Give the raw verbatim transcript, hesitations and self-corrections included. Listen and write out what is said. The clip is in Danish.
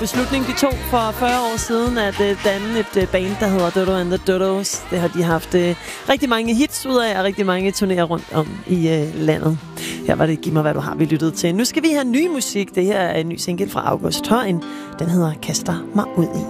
beslutning, de tog for fyrre år siden, at uh, danne et uh, band, der hedder Dodo and the Dodos. Det har de haft uh, rigtig mange hits ud af, og rigtig mange turnéer rundt om i uh, landet. Her var det Giv mig, hvad du har, vi lyttet til. Nu skal vi have ny musik. Det her er en ny single fra August Højen. Den hedder Kaster mig ud i.